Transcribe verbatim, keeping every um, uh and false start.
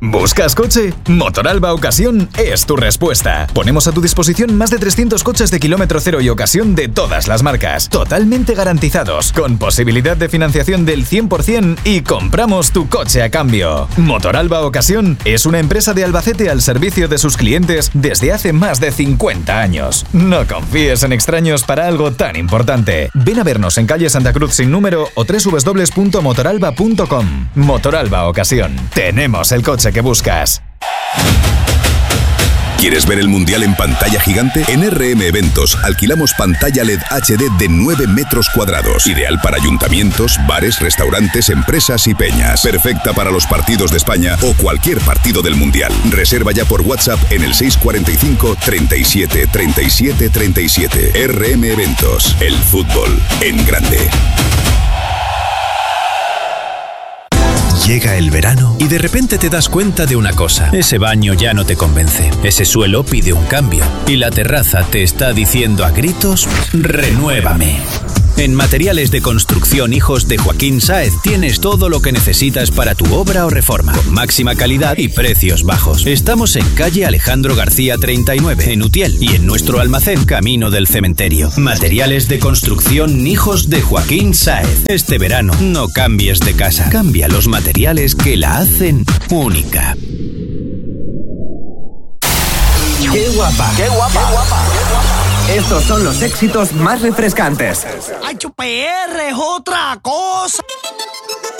¿Buscas coche? Motoralba Ocasión es tu respuesta. Ponemos a tu disposición más de trescientos coches de kilómetro cero y ocasión de todas las marcas, totalmente garantizados, con posibilidad de financiación del cien por ciento y compramos tu coche a cambio. Motoralba Ocasión es una empresa de Albacete al servicio de sus clientes desde hace más de cincuenta años. No confíes en extraños para algo tan importante. Ven a vernos en calle Santa Cruz sin número o doble u doble u doble u punto motoralba punto com. Motoralba Ocasión. Tenemos el coche que buscas. ¿Quieres ver el Mundial en pantalla gigante? En R M Eventos alquilamos pantalla L E D H D de nueve metros cuadrados. Ideal para ayuntamientos, bares, restaurantes, empresas y peñas. Perfecta para los partidos de España o cualquier partido del Mundial. Reserva ya por WhatsApp en el seis cuatro cinco, treinta y siete, treinta y siete, treinta y siete. R M Eventos. El fútbol en grande. Llega el verano y de repente te das cuenta de una cosa. Ese baño ya no te convence. Ese suelo pide un cambio. Y la terraza te está diciendo a gritos: ¡renuévame! En Materiales de Construcción Hijos de Joaquín Sáez tienes todo lo que necesitas para tu obra o reforma, con máxima calidad y precios bajos. Estamos en calle Alejandro García treinta y nueve, en Utiel, y en nuestro almacén Camino del Cementerio. Materiales de Construcción Hijos de Joaquín Sáez. Este verano no cambies de casa. Cambia los materiales que la hacen única. ¡Qué guapa! ¡Qué guapa! ¡Qué guapa! Estos son los éxitos más refrescantes. ¡Ay, P R es otra cosa!